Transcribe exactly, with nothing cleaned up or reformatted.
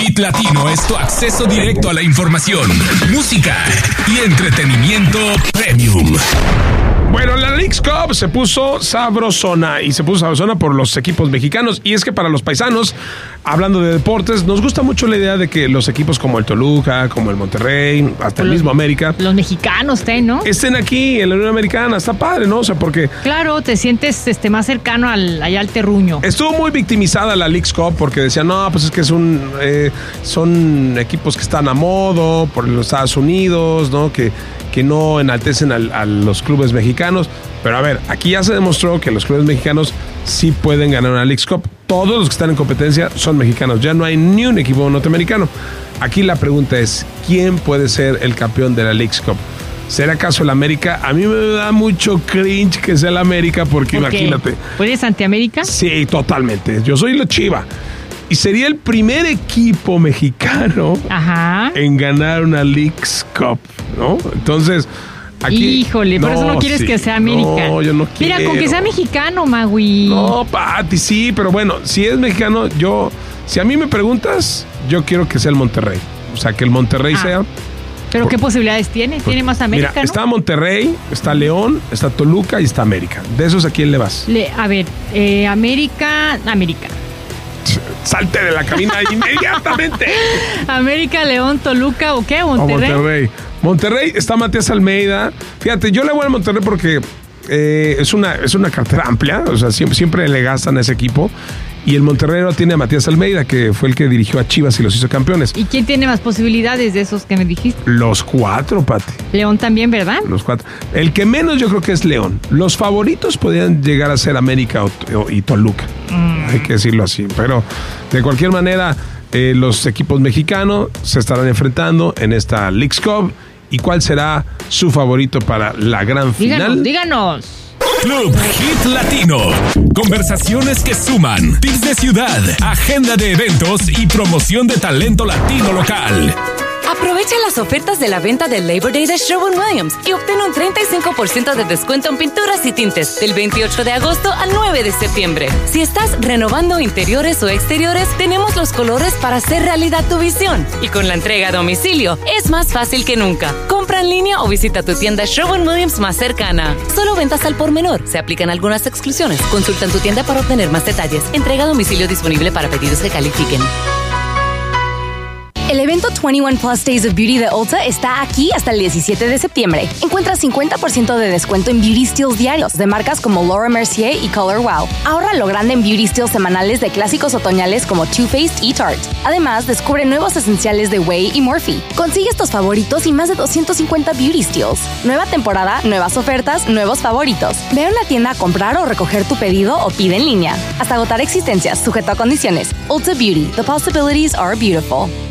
Hit Latino es tu acceso directo a la información, música y entretenimiento premium. Bueno, la Leagues Cup se puso sabrosona y se puso sabrosona por los equipos mexicanos. Y es que para los paisanos, hablando de deportes, nos gusta mucho la idea de que los equipos como el Toluca, como el Monterrey, hasta el los, mismo América, los mexicanos, ¿te, no? estén aquí en la Unión Americana. Está padre, ¿no? O sea, porque... Claro, te sientes este, más cercano al, allá al terruño. Estuvo muy victimizada la Leagues Cup porque decían, no, pues es que es un, eh, son equipos que están a modo por los Estados Unidos, ¿no? Que, que no enaltecen a, a los clubes mexicanos. Pero a ver, aquí ya se demostró que los clubes mexicanos sí pueden ganar una Leagues Cup. Todos los que están en competencia son mexicanos. Ya no hay ni un equipo norteamericano. Aquí la pregunta es, ¿quién puede ser el campeón de la Leagues Cup? ¿Será acaso el América? A mí me da mucho cringe que sea el América porque ¿Por qué? Imagínate. ¿Eres anti-América? Sí, totalmente. Yo soy la Chiva. Y sería el primer equipo mexicano Ajá. en ganar una Leagues Cup, ¿no? Entonces, aquí... Híjole, por no, eso no quieres sí, que sea América. No, yo no quiero. Mira, con que sea mexicano, Magui. No, Pati, sí, pero bueno, si es mexicano, yo... Si a mí me preguntas, yo quiero que sea el Monterrey. O sea, que el Monterrey Ah. sea... ¿Pero qué posibilidades tiene? ¿Tiene más América, Mira, no? está Monterrey, está León, está Toluca y está América. ¿De esos a quién le vas? Le, a ver, eh, América... América. Salte de la cabina inmediatamente. América, León, Toluca, ¿o qué? O Monterrey. Monterrey. Monterrey está Matías Almeida. Fíjate, yo le voy a Monterrey porque eh, es, una, es una cartera amplia. O sea, siempre, siempre le gastan a ese equipo. Y el Monterrey no tiene a Matías Almeida, que fue el que dirigió a Chivas y los hizo campeones. ¿Y quién tiene más posibilidades de esos que me dijiste? Los cuatro, Pati. León también, ¿verdad? Los cuatro. El que menos yo creo que es León. Los favoritos podrían llegar a ser América o, o, y Toluca. Mm. Hay que decirlo así. Pero de cualquier manera, eh, los equipos mexicanos se estarán enfrentando en esta Leagues Cup. ¿Y cuál será su favorito para la gran final? Díganos, díganos. Club Hit Latino. Conversaciones que suman. Tips de ciudad, agenda de eventos y promoción de talento latino local. Aprovecha las ofertas de la venta del Labor Day de Sherwin-Williams y obtén un treinta y cinco por ciento de descuento en pinturas y tintes del veintiocho de agosto al nueve de septiembre. Si estás renovando interiores o exteriores, tenemos los colores para hacer realidad tu visión. Y con la entrega a domicilio, es más fácil que nunca. Compra en línea o visita tu tienda Sherwin-Williams más cercana. Solo ventas al por menor. Se aplican algunas exclusiones. Consulta en tu tienda para obtener más detalles. Entrega a domicilio disponible para pedidos que califiquen. El evento veintiuno Plus Days of Beauty de Ulta está aquí hasta el diecisiete de septiembre. Encuentra cincuenta por ciento de descuento en Beauty Steals diarios de marcas como Laura Mercier y Color Wow. Ahorra lo grande en Beauty Steals semanales de clásicos otoñales como Too Faced y Tarte. Además, descubre nuevos esenciales de Way y Morphe. Consigue estos favoritos y más de doscientos cincuenta Beauty Steals. Nueva temporada, nuevas ofertas, nuevos favoritos. Ve a una tienda a comprar o recoger tu pedido o pide en línea. Hasta agotar existencias, sujeto a condiciones. Ulta Beauty. The possibilities are beautiful.